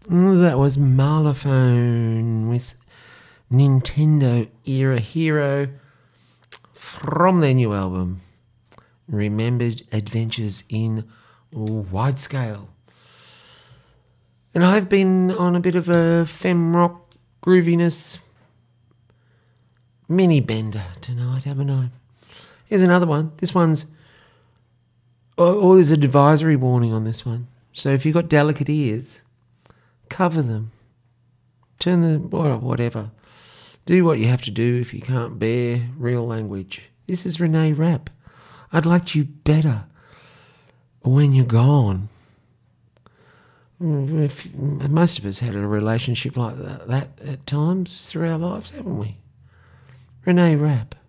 That was Marlophone with Nintendo Era Hero from their new album, Remembered Adventures in Wide Scale. And I've been on a bit of a fem rock grooviness mini bender tonight, haven't I? Here's another one. This one's... Oh, there's an advisory warning on this one. So if you've got delicate ears, cover them. Turn them... whatever. Do what you have to do if you can't bear real language. This is Renee Rapp. I'd like you better when you're gone. Most of us had a relationship like that at times through our lives, haven't we? Renee Rapp.